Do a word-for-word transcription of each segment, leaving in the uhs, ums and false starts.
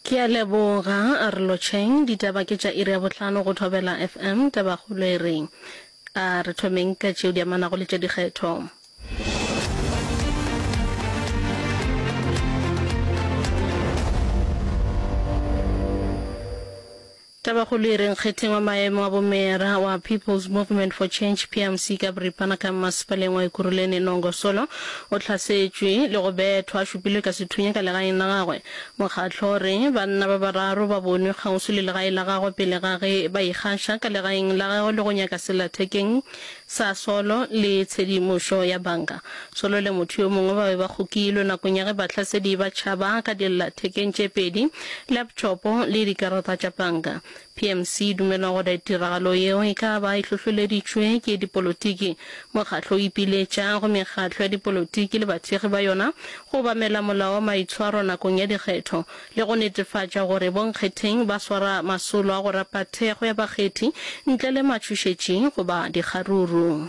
Ke a leboga a re lotšheng ditaba ke tša iri ya bohlano go thobela F M tabagolo e reng a re thomeng ka tšeo di amanago le tša dikgetho. Tabagolo e reng kgetheng wa maemo a bomera wa People's Movement for Change P M C ka boripana ka masepaleng wa Ekurhuleni Nongosolo o tlhasetšwe le go bethwa a šupilwe ka sethunya ka legaeng la gagwe. Mokgatlo re banna ba bararo ba bonwe kgauswi le legae la gagwe pele ga ge ba ikgaša ka legaeng la gagwe le go nyaka selathekeng sa Solo le tshedimošo ya banka. Solo le motho yo mongwe ba be ba kgokilwe nakong ya ge bahlasedi ba tšhaba ka dillathekeng tše pedi, laptopo le dikarata tša banka. P M C dumela gore tiragalo yeo e ka ba e hlotholeditšwe ke dipolotiki. Mokgatlo o ipiletša go mekgatlo ya dipolotiki le bathekgi ba yona go obamela molao wa maitshwaro nakong ya dikgetho le go netefatša gore bonkgetheng ba swara masolo a go rapa thekgo ya bakgethi ntle le matšhošetši goba dikgaruru.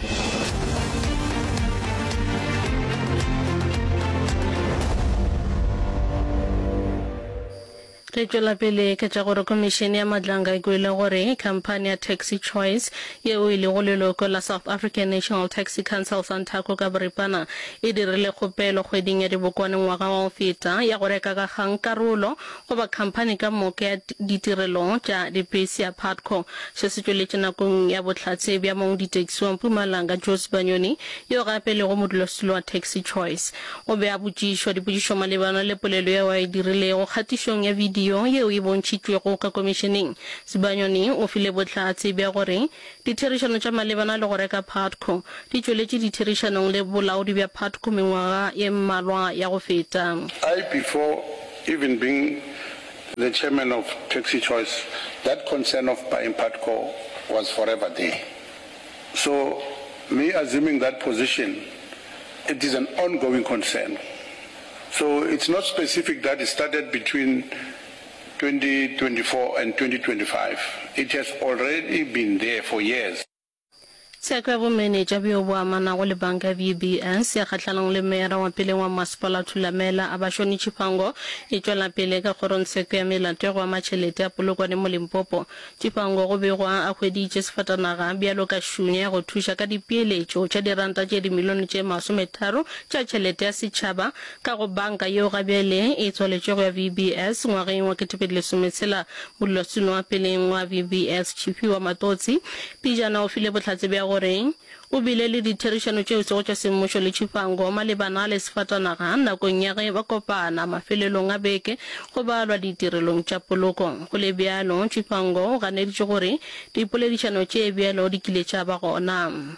Re tšwela pele ka tša gore komišene ya Madlanga e kwele gore khamphane ya Taxi Choice yeo e lego leloko la South African National Taxi Council Santaco ka boripana e dirile kgopelo kgweding ya dibokwane ngwaga wa go feta ya go reka ka kgang karolo goba khamphane ka moka ya ditirelo tša dibese ya Patco. Se se tšweletše nakong ya bohlatse bja mong ditaxi wa Mpumalanga Joyce Banyoni yo gape le go modulasetulo wa Taxi Choice. O be a botšišwa dipotšišo malebana le polelo yeo a e dirilego kgatišong ya video yeo e bontšhitšwego ka komišeneng. Sibanyoni o file bohlatse bja gore ditherišano tša malebana le go reka Patco di tšweletše ditherišanong le bolaodi bja Patco mengwaga ye mmalwa ya go feta. I, before even being the chairman of Taxi Choice, that concern of buying Patco was forever there. So me assuming that position, it is an ongoing concern. So it's not specific that it started between twenty twenty-four and twenty twenty-five. It has already been there for years. Tsheko ya bomenetša bjo bo amanago le banka ya V B S ya kgatlhanong le mera wa pele wa masepala Thulamela a Bashoni Chipango e tšwela pele ka kgorotsheko ya melato wa matšhelete a polokwane mo Limpopo. Chipango go begwa a hweditše sefatanaga bjalo ka šunya ya go thuša ka dipeeletšo tša diranta tše dimilione tše masometharo tša tšhelete ya setšhaba ka go banka yeo gabjale e tswaletšego ya V B S ngwageng wa ketepedilesometsela modulasetulo wa peleng wa V B S Chipi wa Matotsi. Pijana o file bohlatse bja goreng o bile le ditherišano tšeo sego tša semmušo le Chipango malebana le sefatanaga nakong ya ge ba kopana mafelelong a beke go balwa ditirelong tša poloko. Go le bjalo Chipango o ganeditše gore dipoledišano tše bjalo di kile tša ba gona.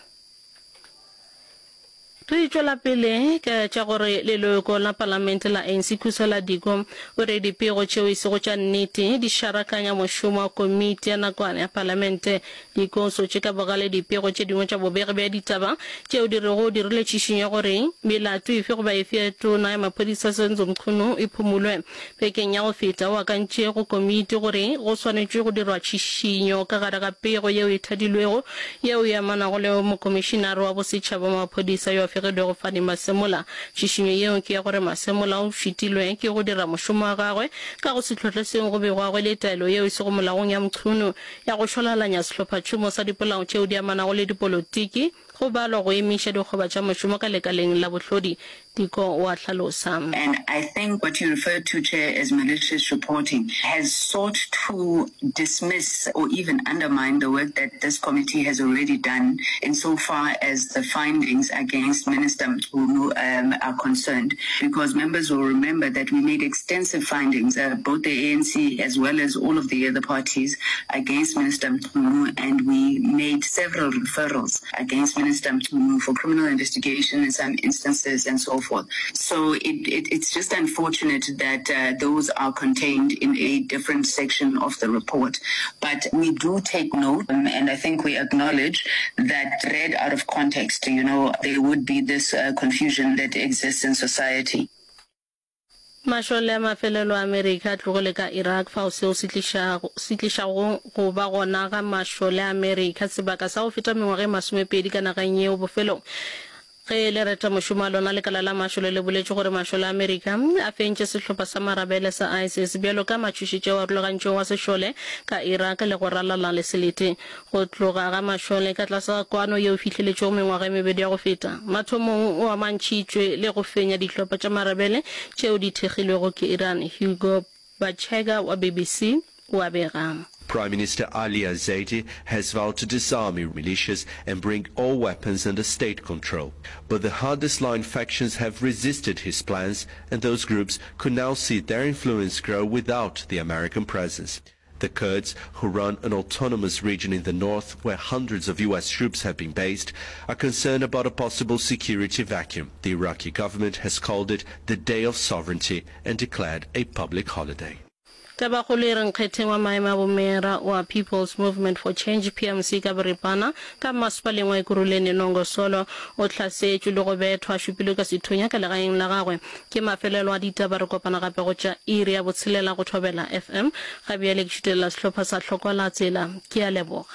Re tšwela pele ka tša gore leloko la palamente la A N C Khusela Diko o re dipego tšeo e sego tša nnete di šarakanya mošomo wa komiti ya nakwana ya palamente. Diko o sotše ka bogale dipego tše dingwe tša bobege bja ditaba tšeo di rego di rile tšišinya gore melato efe goba efe ya tona ya maphodisa Senzo Mchunu e phumulwe. Bekeng ya go feta o akantše go komiti gore go swanetše go dirwa tšišinyo ka gare ga pego yeo e thadilwego yeo e amanago le mokomišinare wa bosetšhaba maphodisa yo go fani Masemola. Tšišinyo yeo ke ya gore Masemola o šitilwe ke go dira mošomo wa gagwe ka go sehlotle seo go begwagwe le taelo yeo e sego molaong ya Mchunu ya go tšholalanya sehlophatšhomo sa dipolao tšeo di amanago le dipolotiki go balwa go emiša dikgoba tša mošomo ka lekaleng la bohlodi. Diko wa tlhalosa. And I think what you refer to, Chair, as malicious reporting has sought to dismiss or even undermine the work that this committee has already done insofar as the findings against Minister Mchunu um, are concerned. Because members will remember that we made extensive findings, uh, both the A N C as well as all of the other parties, against Minister Mchunu, and we made several referrals against Minister Mchunu for criminal investigation in some instances and so forth. So it, it, it's just unfortunate that uh, those are contained in a different section of the report. But we do take note, um, and I think we acknowledge that read out of context, you know, there would be this uh, confusion that exists in society. Mashole a mafelelo a America tlogole ka Iraq fa o seo se tlišago go ba gona ga mashole a America sebaka sa go feta mengwaga e masomepedi ka nageng yeo bofelong. ge le reta mošomo lona le kala la mašole le boletse gore mašole a America a fentše sehlopha sa marabele sa ISIS bjalo ka matšhošitše wa rulagantšong wa sešole ka Iraq le go ralala le selete go tloga ga mašole ka tlasa kwano yeo fihleletšego mengwaga e mebedi ya go feta mathomong o amantšhitšwe le go fenya dihlopha tša marabele tšeo di thekgilwego ke Iran. Hugo Bachega wa B B C wa bega. Prime Minister Ali Al-Zaidi has vowed to disarm militias and bring all weapons under state control. But the hardest line factions have resisted his plans, and those groups could now see their influence grow without the American presence. The Kurds, who run an autonomous region in the north where hundreds of U S troops have been based, are concerned about a possible security vacuum. The Iraqi government has called it the Day of Sovereignty and declared a public holiday. Tabakgolo e reng kgetheng wa maemo a bomera wa People's Movement for Change P M C ka boripana ka masepaleng wa Ekurhuleni Nongosolo o hlasetšwe le go bethwa a šupilwe ka sethunya ka legaeng la gagwe ke mafelelo a ditaba re kopana gape go tša iri ya botshelela go thobela F M ga bjale ke šutelela sehlopha sa Hlokola Tsela ke a leboga.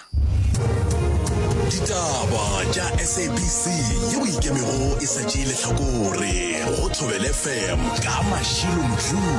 Ditaba tša S A B C yeo ikemego e sa tšeile hlakore go thobela F M ka mašilo motho.